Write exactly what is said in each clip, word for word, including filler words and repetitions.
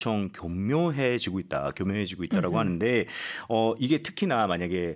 엄청 교묘해지고 있다, 교묘해지고 있다라고 하는데 어, 이게 특히나 만약에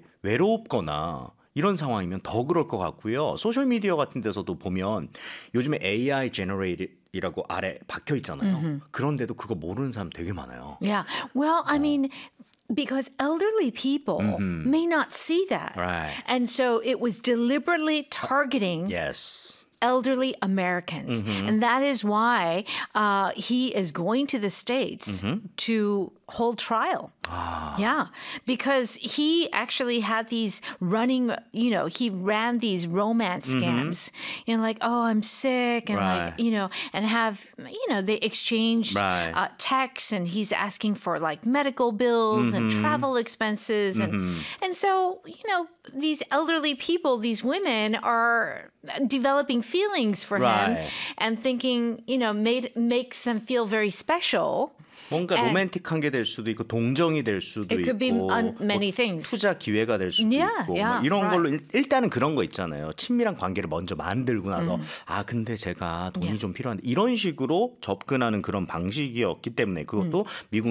외롭거나 이런 상황이면 더 그럴 것 같고요. 소셜 미디어 같은 데서도 보면 요즘에 에이아이 제너레이트이라고 아래 박혀 있잖아요. 그런데도 그거 모르는 사람 되게 많아요. Yeah. Well, I mean, because elderly people may not see that. Right. And so it was deliberately targeting Yes. elderly Americans. And that is why uh, he is going to the States to hold trial. Yeah, because he actually had these running, you know, he ran these romance scams, you know, like, oh, I'm sick, and Right. like, you know, and have, you know, they exchanged Right. uh, texts, and he's asking for like medical bills and travel expenses. And, and so, you know, these elderly people, these women are developing feelings for him Right. and thinking, you know, made makes them feel very special. 뭔가 And- 로맨틱한 게 될 수도 있고 동정이 될 수도 It could be 있고 on many 뭐 things. 투자 기회가 될 수도 Yeah, 있고 yeah, 뭐 이런 right. 걸로 일, 일단은 그런 거 있잖아요. 친밀한 관계를 먼저 만들고 나서 아 근데 제가 돈이 Yeah. 좀 필요한데 이런 식으로 접근하는 그런 방식이었기 때문에 그것도 미국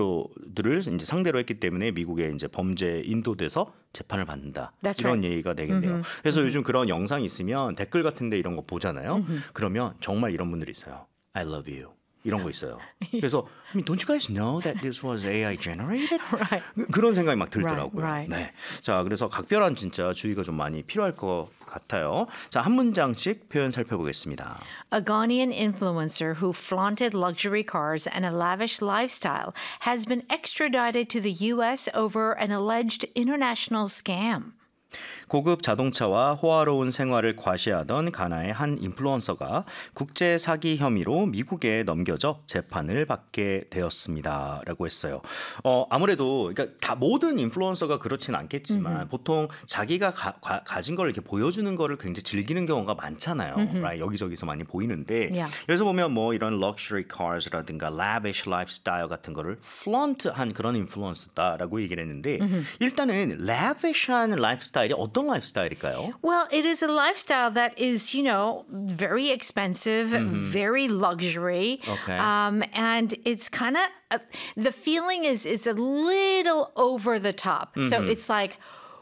노인들을 이제 상대로 했기 때문에 미국에 이제 범죄 인도돼서 재판을 받는다. That's 이런 right. 얘기가 되겠네요. 그래서 요즘 그런 영상이 있으면 댓글 같은데 이런 거 보잖아요. 그러면 정말 이런 분들이 있어요. I love you. 이런 거 있어요. 그래서 I mean, don't you guys know that this was 에이아이 generated? Right. 그런 생각이 막 들더라고요. Right, right. 네. 자, 그래서 각별한 진짜 주의가 좀 많이 필요할 것 같아요. 자, 한 문장씩 표현 살펴보겠습니다. A Ghanaian influencer who flaunted luxury cars and a lavish lifestyle has been extradited to the U S over an alleged international scam. 고급 자동차와 호화로운 생활을 과시하던 가나의 한 인플루언서가 국제 사기 혐의로 미국에 넘겨져 재판을 받게 되었습니다라고 했어요. 어, 아무래도 그러니까 다 모든 인플루언서가 그렇진 않겠지만 보통 자기가 가, 가, 가진 걸 이렇게 보여주는 거를 굉장히 즐기는 경우가 많잖아요. right? 여기저기서 많이 보이는데 Yeah. 여기서 보면 뭐 이런 luxury cars라든가 lavish lifestyle 같은 거를 flaunt한 그런 인플루언서다라고 얘기를 했는데 일단은 lavish한 라이프스타일이 어떤 라이프스타일일까요? Well, it is a lifestyle that is, you know, very expensive, very luxury. Okay. Um, and it's kind of, uh, the feeling is is a little over the top. So it's like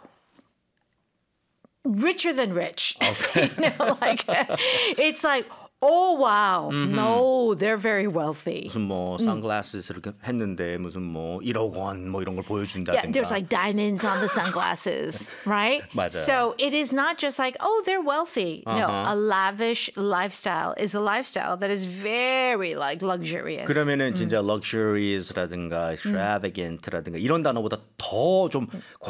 richer than rich. Okay. you know, like it's like, oh wow, no, they're very wealthy. 무슨 뭐 선글라스를 했는데 무슨 뭐 일억 원 뭐 이런 걸 보여준다든가. Yeah, there's like diamonds on the sunglasses, right? 맞아요. So it is not just like, oh, they're wealthy. No, a lavish lifestyle is a lifestyle that is very like luxurious. 그러면은 진짜 luxurious라든가 extravagant라든가 이런 단어보다 더 좀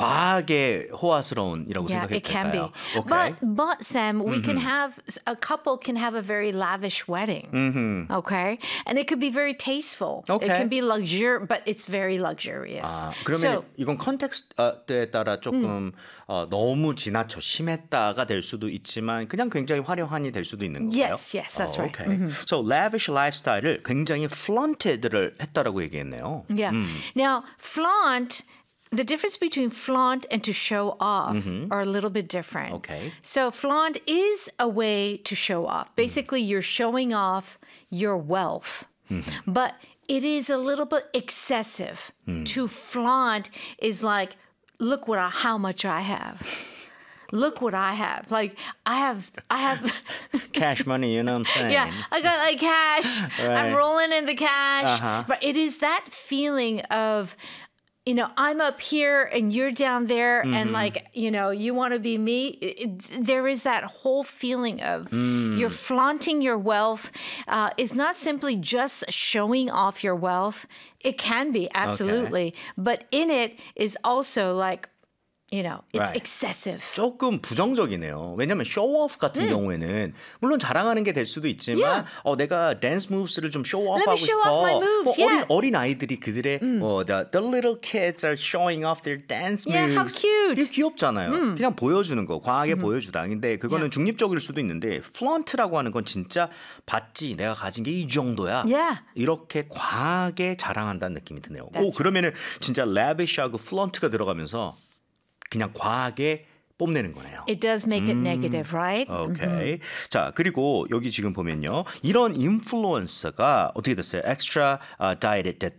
과하게 호화스러운이라고 Yeah, it can be. 생각해도 될까요? But but Sam, we can have a couple can have a very lavish wedding. Okay, and it could be very tasteful. It Okay. can be luxur, but it's very luxurious. 아, 그러면 so 이건 컨텍스트에 따라 조금 어, 너무 지나쳐 심했다가 될 수도 있지만 그냥 굉장히 화려한이 될 수도 있는 건가요? Yes, yes, that's 어, right. Okay. So lavish lifestyle을 굉장히 flaunted를 했다라고 얘기했네요. Yeah. Now, flaunt, the difference between flaunt and to show off are a little bit different. Okay. So, flaunt is a way to show off. Basically, you're showing off your wealth. But it is a little bit excessive. To flaunt is like, look what I, how much I have. Look what I have. Like, I have, I have. Cash money, you know what I'm saying? Yeah, I got like cash. I'm Right. rolling in the cash. Uh-huh. But it is that feeling of, you know, I'm up here and you're down there, and like, you know, you want to be me. It- it- there is that whole feeling of you're flaunting your wealth. Uh, it's not simply just showing off your wealth. It can be, absolutely. But in it is also like, you know, it's Right. excessive. 조금 부정적이네요. 왜냐하면 쇼오프 같은 경우에는 물론 자랑하는 게 될 수도 있지만 Yeah. 어, 내가 댄스 무브스를 좀 Let 쇼오프하고 me show 싶어. off my moves, 뭐 어린 yeah. 어린 아이들이 그들의 뭐 the, the little kids are showing off their dance Yeah, how moves. cute. 이게 귀엽잖아요. 그냥 보여주는 거, 과하게 보여주다. 근데 그거는 중립적일 수도 있는데 flaunt라고 하는 건 진짜 봤지, 내가 가진 게 이 정도야. Yeah. 이렇게 과하게 자랑한다는 느낌이 드네요. 오, That's 그러면은 진짜 lavish하고 flaunt가 들어가면서 그냥 과하게 뽐내는 거네요. It does make it negative, right? 오케이. 자, 그리고 여기 지금 보면요. 이런 인플루언서가 어떻게 됐어요? extra uh, dieted 됐,